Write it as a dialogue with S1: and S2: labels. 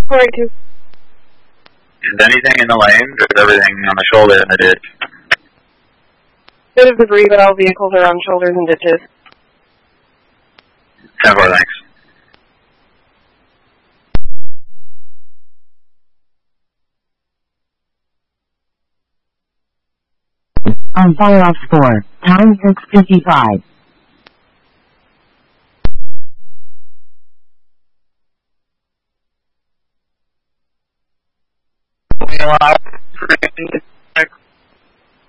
S1: 482.
S2: Is anything in the lane, or is everything on the shoulder in the ditch?
S1: Bit of debris, but all vehicles are on shoulders and ditches.
S2: 10-4, thanks.
S3: On fire-off score, time 6:55.
S2: Alive.